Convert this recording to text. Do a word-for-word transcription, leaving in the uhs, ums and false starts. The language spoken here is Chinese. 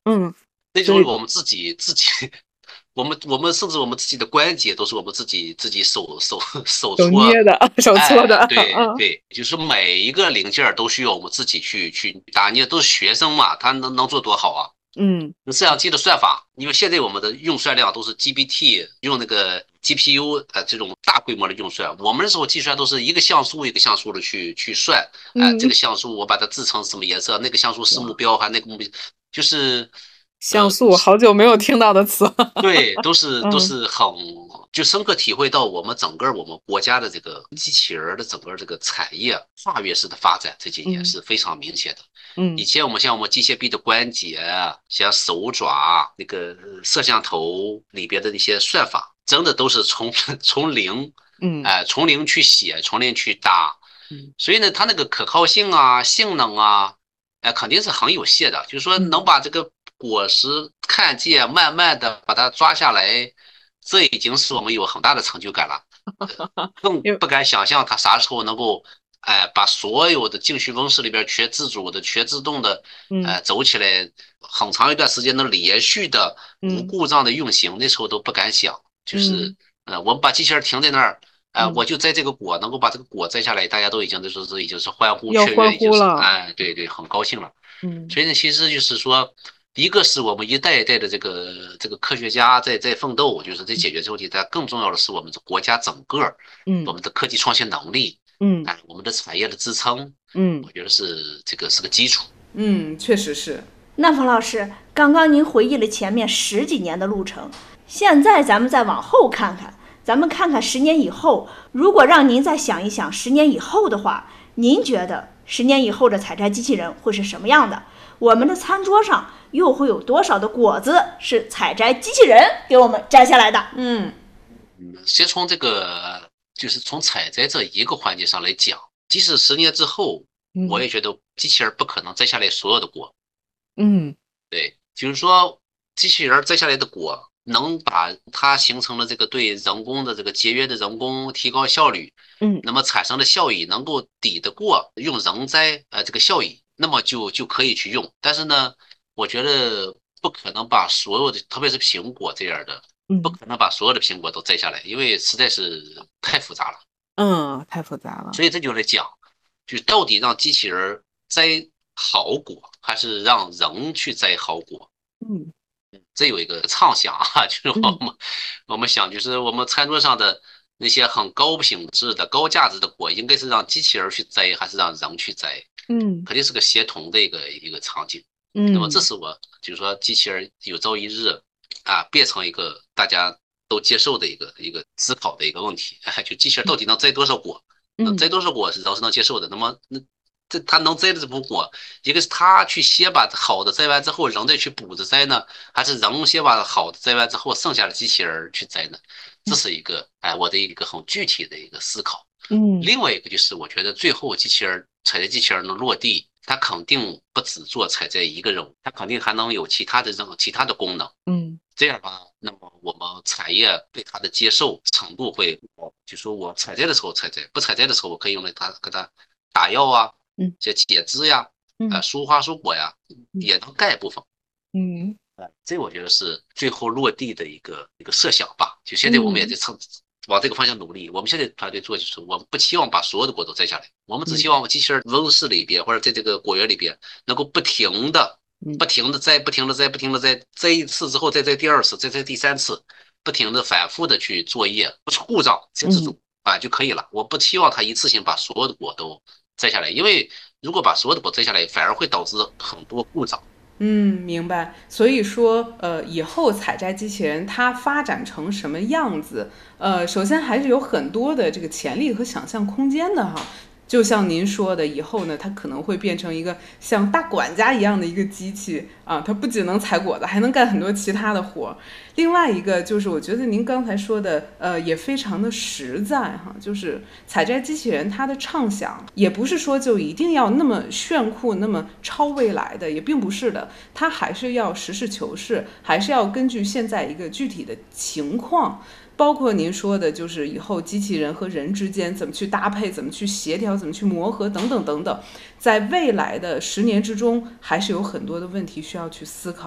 嗯， 那所以种我们自己自己，我们我们甚至我们自己的关节都是我们自己自己手手手搓。 手捏的，手搓的， 哎，对嗯对，就是每一个零件儿都需要我们自己去去打捏，都是学生嘛，他能能做多好啊？ 嗯摄像机的算法，因为现在我们的用算量都是 G P T，用那个 G P U 呃这种大规模的用算。我们那时候计算都是一个像素一个像素的去去算，啊、呃这个嗯， 像素我把它制成什么颜色，那个像素是目哇， 标还那个目标，就是像素好久没有听到的词了， 对，都是都嗯是很就深刻体会到我们整个我们国家的这个机器人的整个这个产业跨越式的发展，这几年嗯是非常明显的。以嗯前我们像我们机械臂的关节，像手爪那个摄像头里边的那些算法，真的都是从从零， 嗯哎、呃从零去写，从零去搭， 嗯所以呢，它那个可靠性啊、性能啊，哎、呃肯定是很有限的。就是说， 嗯能把这个果实看见，慢慢的把它抓下来，这已经是我们有很大的成就感了。更因为不敢想象它啥时候能够，哎、把所有的净虚温室里边全自主的、全自动的， 嗯呃，走起来，很长一段时间能连续的、无嗯故障的运行，那时候都不敢想。就是， 嗯呃，我们把机器人停在那儿，呃， 嗯， 我就摘这个果，能够把这个果摘下来，大家都已经都说是已经是欢呼要欢雀跃，已经是呼了， 哎，对对，很高兴了。 嗯所以呢，其实就是说，一个是我们一代一代的这个这个科学家在在奋斗，就是在解决这个问题，但更重要的是我们国家整个我嗯们的科技创新能力， 嗯哎，我们的产业的支撑， 嗯我觉得是这个是个基础。 嗯，确实是， 那冯老师，刚刚您回忆了前面十几年的路程，现在咱们再往后看看，咱们看看十年以后，如果让您再想一想十年以后的话，您觉得十年以后的采摘机器人会是什么样的？我们的餐桌上又会有多少的果子是采摘机器人给我们摘下来的？ 嗯嗯，先从这个就是从采摘这一个环节上来讲，即使十年之后，我嗯也觉得机器人不可能摘下来所有的果。 嗯对，就是说机器人摘下来的果，能把它形成了这个对人工的这个节约的人工提高效率， 嗯那么产生的效益能够抵得过用人摘呃这个效益，那么就就可以去用。但是呢，我觉得不可能把所有的，特别是苹果这样的，不嗯可能把所有的苹果都摘下来，因为实在是太复杂了。 嗯，太复杂了， 所以这就来讲，就是到底让机器人摘好果，还是让人去摘好果？ 嗯这有一个畅想啊，就是我嗯们我们想，就是我们餐桌上的那些很高品质的、高价值的果，应该是让机器人去摘，还是让人去摘？ 嗯肯定是个协同的一个一个场景。那么这嗯是我就是说，机器人有朝一日啊，变成一个大家都接受的一个一个思考的一个问题。就机器人到底能摘多少果？能嗯摘多少果是都是能接受的。那么那这它能摘的这部分果，一个是它去先把好的摘完之后，人再去补着摘呢，还是人先把好的摘完之后，剩下的机器人去摘呢？这是一个哎我的一个很具体的一个思考。 嗯另外一个就是，我觉得最后机器人采摘机器人能落地，它肯定不只做采摘一个任务，它肯定还能有其他的任务、其他的功能。 嗯这样吧，那么我们产业对它的接受程度会高。就说我采摘的时候采摘，不采摘的时候，我可以用来它给它打药啊， 嗯这解脂呀，啊， 嗯疏花疏果呀， 嗯也能盖部分。 嗯这我觉得是最后落地的一个一个设想吧。就现在我们也嗯在蹭往这个方向努力。我们现在团队做就是，我们不期望把所有的果都摘下来，我们只希嗯望机器人温室里边或者在这个果园里边能够不停的、 嗯不停的摘、不停的摘、不停的摘，摘一次之后再摘第二次，再摘第三次，不停的反复的去作业，不出故障再自嗯主啊就可以了。我不期望它一次性把所有的果都摘下来，因为如果把所有的果摘下来，反而会导致很多故障。 嗯，明白。所以说，呃，以后采摘机器人它发展成什么样子，呃，首先还是有很多的这个潜力和想象空间的哈。就像您说的，以后呢，它可能会变成一个像大管家一样的一个机器啊，它不仅能采果子，还能干很多其他的活。另外一个就是，我觉得您刚才说的，呃，也非常的实在哈，就是采摘机器人它的畅想，也不是说就一定要那么炫酷、那么超未来的，也并不是的，它还是要实事求是，还是要根据现在一个具体的情况。包括您说的，就是以后机器人和人之间怎么去搭配，怎么去协调，怎么去磨合，等等等等，在未来的十年之中，还是有很多的问题需要去思考。